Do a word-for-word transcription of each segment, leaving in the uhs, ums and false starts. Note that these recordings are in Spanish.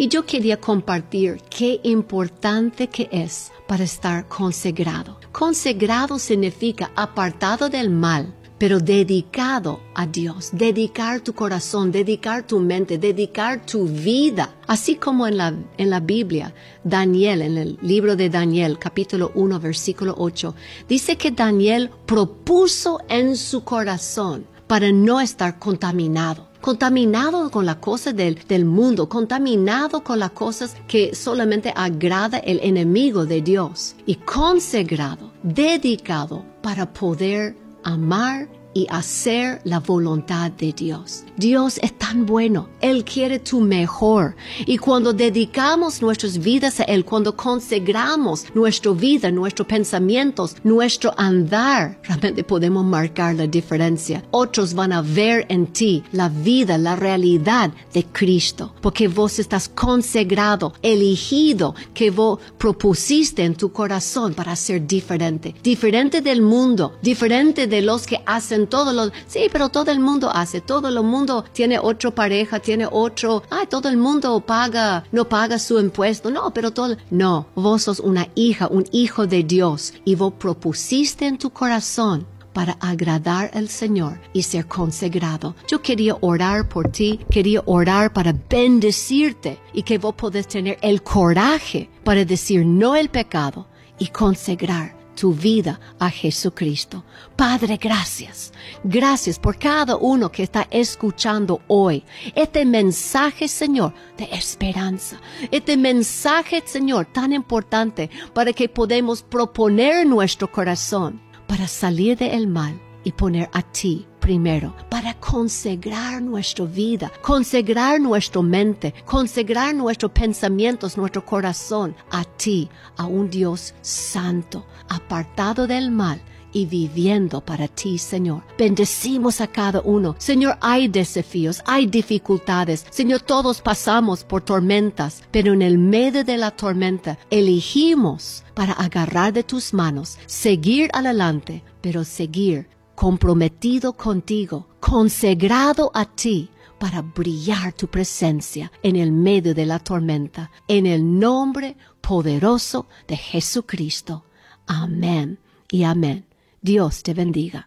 Y yo quería compartir qué importante que es para estar consagrado. Consagrado significa apartado del mal, pero dedicado a Dios, dedicar tu corazón, dedicar tu mente, dedicar tu vida. Así como en la, en la Biblia, Daniel, en el libro de Daniel, capítulo uno, versículo ocho, dice que Daniel propuso en su corazón para no estar contaminado. Contaminado con las cosas del, del mundo, contaminado con las cosas que solamente agrada el enemigo de Dios. Y consagrado, dedicado para poder amar y hacer la voluntad de Dios. Dios es tan bueno. Él quiere tu mejor. Y cuando dedicamos nuestras vidas a Él, cuando consagramos nuestra vida, nuestros pensamientos, nuestro andar, realmente podemos marcar la diferencia. Otros van a ver en ti la vida, la realidad de Cristo. Porque vos estás consagrado, elegido, que vos propusiste en tu corazón para ser diferente. Diferente del mundo, diferente de los que hacen todo lo, sí, pero todo el mundo hace, todo el mundo tiene otra pareja, tiene otro, ay, todo el mundo paga, no paga su impuesto, no, pero todo, no, vos sos una hija, un hijo de Dios y vos propusiste en tu corazón para agradar al Señor y ser consagrado. Yo quería orar por ti, quería orar para bendecirte y que vos podés tener el coraje para decir no al pecado y consagrar tu vida a Jesucristo. Padre, gracias. Gracias por cada uno que está escuchando hoy este mensaje, Señor, de esperanza. Este mensaje, Señor, tan importante para que podamos proponer nuestro corazón para salir del mal y poner a ti primero, para consagrar nuestra vida, consagrar nuestra mente, consagrar nuestros pensamientos, nuestro corazón a ti, a un Dios santo, apartado del mal y viviendo para ti, Señor. Bendecimos a cada uno. Señor, hay desafíos, hay dificultades. Señor, todos pasamos por tormentas, pero en el medio de la tormenta elegimos para agarrar de tus manos, seguir adelante, pero seguir comprometido contigo, consagrado a ti, para brillar tu presencia en el medio de la tormenta. En el nombre poderoso de Jesucristo. Amén y amén. Dios te bendiga.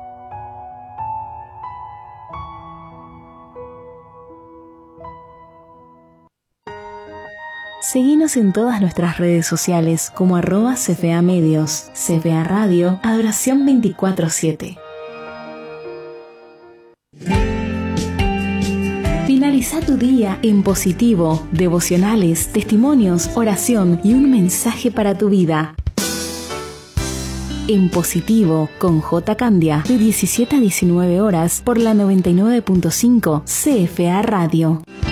Seguinos en todas nuestras redes sociales como arroba C F A Medios, C F A Radio, Adoración veinticuatro siete. Finaliza tu día en positivo, devocionales, testimonios, oración y un mensaje para tu vida. En Positivo, con J. Candia, de diecisiete a diecinueve horas por la noventa y nueve punto cinco C F A Radio.